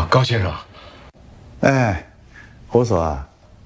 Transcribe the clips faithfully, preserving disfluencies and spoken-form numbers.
高先生。 哎，胡所啊。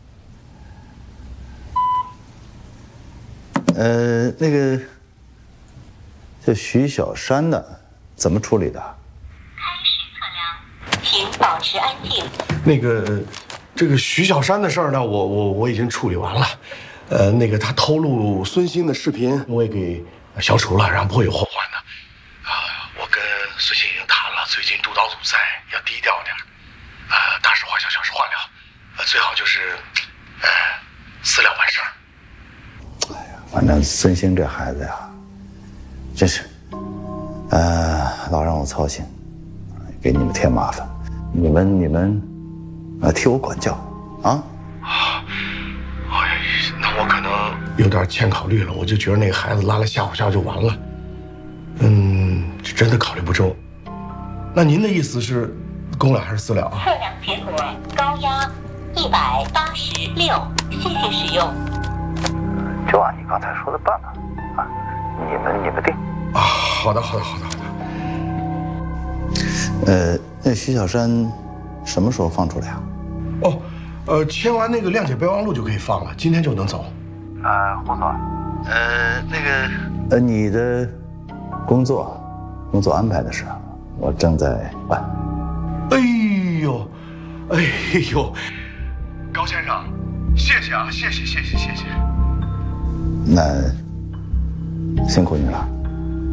呃，那个，这徐小山的怎么处理的？ 开始测量，请保持安静。 那个，这个徐小山的事儿呢，我我我已经处理完了。呃，那个他偷录孙兴的视频，我也给消除了，然后不会有后患的。啊，我跟孙兴已经谈了，最近督导组在，要低调点。啊，大事化小，小事化了。呃，最好就是，呃，私了完事儿。 哎呀，反正孙兴这孩子呀，真是，呃，老让我操心，给你们添麻烦。你们你们，呃，替我管教，啊。 啊，哎，那我可能有点欠考虑了。我就觉得那个孩子拉来吓唬吓唬就完了。嗯，真的考虑不周。那您的意思是，公了还是私了啊？ 测量结果高压一百八十六，谢谢使用。 就按你刚才说的办吧，啊，你们你们定。 啊，好的，好的，好的，好的。 呃，那徐小山什么时候放出来啊？ 哦，呃，签完那个谅解备忘录就可以放了，今天就能走。 呃，胡总，呃，那个，呃，你的工作工作安排的事，我正在办。 哎呦，哎呦，高先生，谢谢啊，谢谢，谢谢，谢谢。 那辛苦你了。